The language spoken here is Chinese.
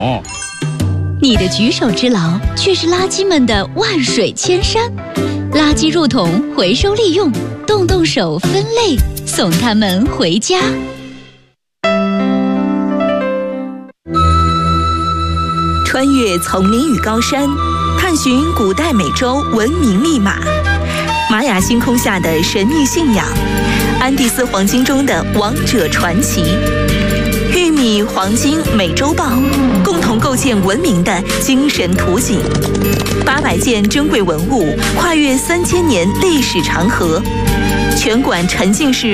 你的举手之劳，却是垃圾们的万水千山。垃圾入桶，回收利用，动动手分类，送他们回家。 穿越丛林与高山，探寻古代美洲文明密码，玛雅星空下的神秘信仰，安第斯黄金中的王者传奇，玉米、黄金、美洲豹，共同构建文明的精神图景。800件珍贵文物，跨越3000年历史长河，全馆沉浸式